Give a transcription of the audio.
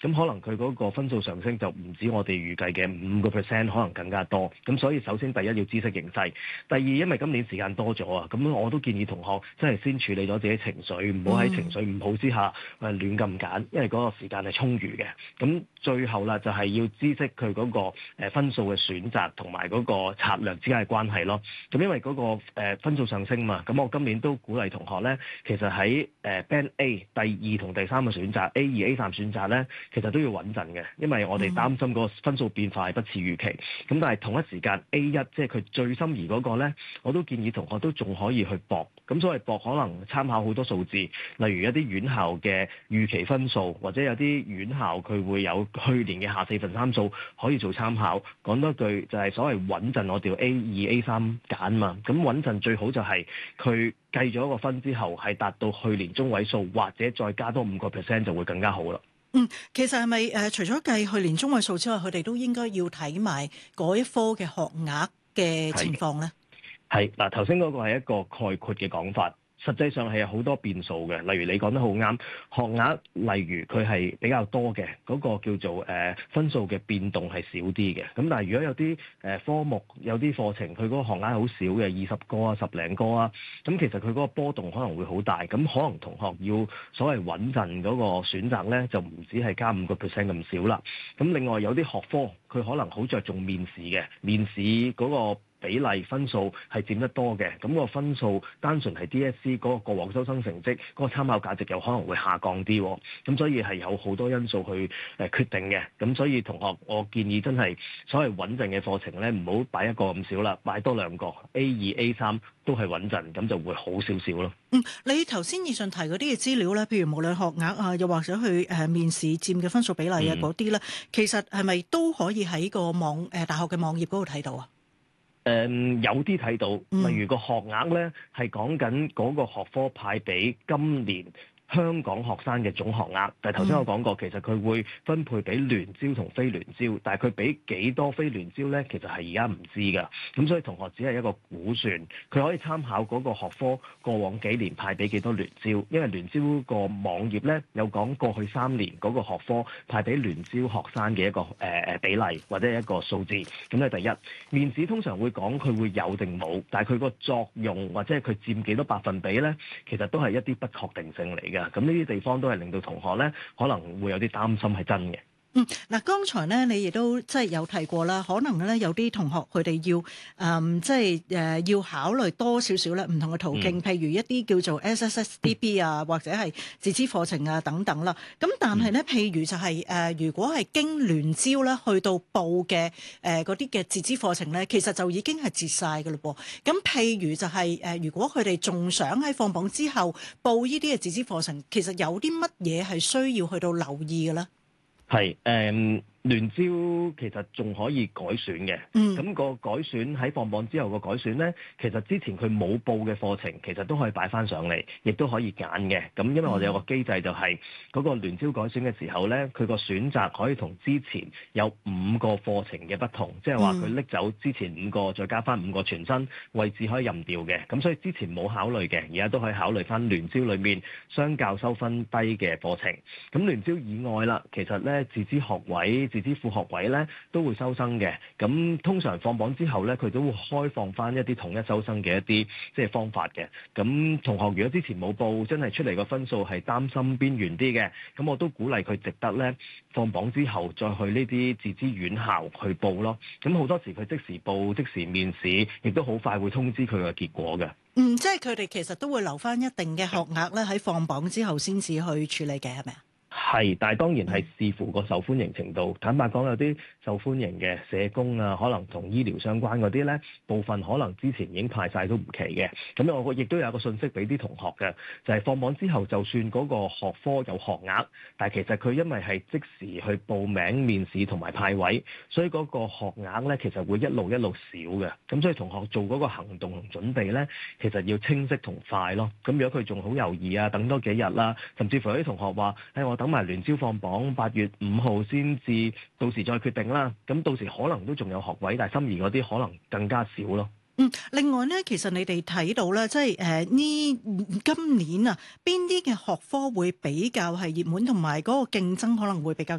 咁可能佢嗰個分數上升就唔止我哋預計嘅5%，可能更加多。咁所以首先第一要知識形勢，第二因為今年時間多咗啊，咁我都建議同學真係先處理咗自己情緒，唔好喺情緒唔好之下亂咁揀，因為嗰個時間係充裕嘅。咁最後啦，就係要知識佢嗰個分數嘅選擇同埋嗰個策略之間嘅關係咯。咁因為嗰個分數上升嘛，咁我今年都鼓勵同學咧，其實喺Band A 第二同第三個選擇 A2、A3選擇咧，其實都要穩陣嘅，因為我哋擔心嗰個分數變化係不似預期。咁但係同一時間 A1 即係佢最心儀嗰個咧，我都建議同學都仲可以去搏。咁所謂搏可能參考好多數字，例如一啲院校嘅預期分數，或者有啲院校佢會有去年嘅下4/3數可以做參考。講多句就係所謂穩陣，我哋要 A2、A3揀嘛。咁穩陣最好就係佢計咗個分之後係達到去年中位數，或者再加多5%就會更加好啦。 其實係咪除咗計去年中位數之外，佢哋都應該要睇埋嗰一科嘅學額嘅情況咧？係嗱， 頭先嗰個係一個概括嘅講法。實際上係有好多變數嘅，例如你講得好啱，學額例如佢係比較多嘅，嗰個叫做分數嘅變動係少啲嘅。咁但係如果有啲科目有啲課程，佢嗰個學額好少嘅，20個啊、10零個啊，咁其實佢嗰個波動可能會好大。咁可能同學要所謂穩陣嗰個選擇咧，就唔止係加5%咁少啦。咁另外有啲學科佢可能好着重面試嘅，面試嗰個比例分數係佔得多嘅，咁個分數單純係 DSE 嗰個過往收生成績嗰個參考價值有可能會下降啲，咁所以係有好多因素去決定嘅。咁所以同學，我建議真係所謂穩陣嘅課程咧，唔好擺一個咁少啦，擺多2個 A2、A3都係穩陣，咁就會好少少咯。 你頭先以上提嗰啲嘅資料咧，譬如無論學額啊，又或者去面試佔嘅分數比例啊嗰啲咧，其實係咪都可以喺個大學嘅網頁嗰度睇到啊？ 有啲睇到，例如個學額咧係講緊嗰個學科派俾今年香港學生嘅總學額，但係頭先我講過，其實佢會分配俾聯招同非聯招，但係佢俾幾多非聯招呢？其實係而家唔知㗎。咁所以同學只係一個估算，佢可以參考嗰個學科過往幾年派俾幾多聯招，因為聯招個網頁呢有講過去3年嗰個學科派俾聯招學生嘅一個比例或者一個數字。咁咧第一，面試通常會講佢會有定冇，但係佢個作用或者係佢佔幾多百分比呢，其實都係一啲不確定性嚟嘅。咁呢啲地方都係令到同學咧可能會有啲擔心係真嘅。 嗱，剛才咧你亦都即係有提過啦，可能咧有啲同學佢哋要要考慮多少少咧唔同嘅途徑，譬如一啲叫做 SSSDB 啊，或者係自資課程啊等等啦。咁但係咧，譬如就係如果係經聯招咧去到報嘅嗰啲嘅自資課程咧，其實就已經係截晒㗎嘞噃。咁譬如就係如果佢哋仲想喺放榜之後報呢啲嘅自資課程，其實有啲乜嘢係需要去到留意嘅咧？ 係聯招其實仲可以改選嘅，咁個改選喺放榜之後個改選呢，其實之前佢冇報嘅課程，其實都可以擺翻上嚟，亦都可以揀嘅。咁因為我哋有個機制就係嗰個聯招改選嘅時候呢，佢個選擇可以同之前有5個課程嘅不同，即係話佢拎走之前5個，再加翻5個全新位置可以任調嘅。咁所以之前冇考慮嘅，而家都可以考慮翻聯招裏面相較收分低嘅課程。咁聯招以外啦，其實呢自資學位、自資副學位咧都會收生嘅，咁通常放榜之後咧，佢都會開放翻一啲統一收生嘅一啲即係方法嘅。咁同學如果之前冇報，真係出嚟個分數係擔心邊緣啲嘅，咁我都鼓勵佢值得咧放榜之後再去呢啲自資院校去報咯。咁好多時佢即時報、即時面試，亦都好快會通知佢嘅結果嘅。 即係佢哋其實都會留翻一定嘅學額咧，喺放榜之後先至去處理嘅，係咪啊？ 係，但係當然係視乎個受歡迎程度。坦白講，有啲受歡迎嘅社工啊，可能同醫療相關嗰啲咧，部分可能之前已經派晒都唔奇嘅。咁我亦都有個信息俾啲同學嘅，就係放榜之後，就算嗰個學科有學額，但係其實佢因為係即時去報名、面試同埋派位，所以嗰個學額咧其實會一路少嘅。咁所以同學做嗰個行動同準備咧，其實要清晰同快咯。咁如果佢仲好猶豫啊，等多幾日啦，甚至乎有啲同學話：我等埋聯招放榜8月5號先至，到時再決定啦。咁到時可能都仲有學位，但係心儀嗰啲可能更加少咯。 另外咧，其實你哋睇到咧，即係今年啊，邊啲嘅學科會比較係熱門，同埋嗰個競爭可能會比較